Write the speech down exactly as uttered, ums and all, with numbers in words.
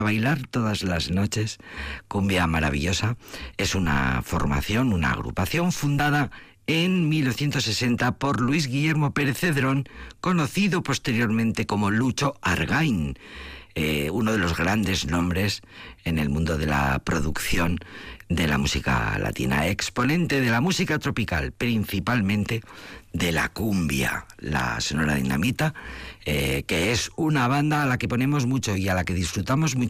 Bailar todas las noches, Cumbia Maravillosa, es una formación, una agrupación fundada en mil novecientos sesenta por Luis Guillermo Pérez Cedrón, conocido posteriormente como Lucho Argain, eh, uno de los grandes nombres en el mundo de la producción de la música latina, exponente de la música tropical, principalmente de la cumbia, la Sonora Dinamita, eh, que es una banda a la que ponemos mucho y a la que disfrutamos mucho.